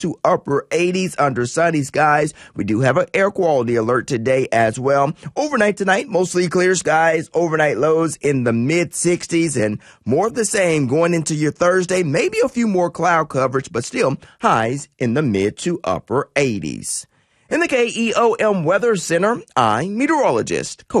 to upper 80s under sunny skies. We do have an air quality alert today as well. Overnight tonight, mostly clear skies. Overnight lows in the mid 60s and more of the same going into your Thursday. Maybe a few more cloud coverage, but still highs in the mid to upper 80s. In the KEOM Weather Center, I'm meteorologist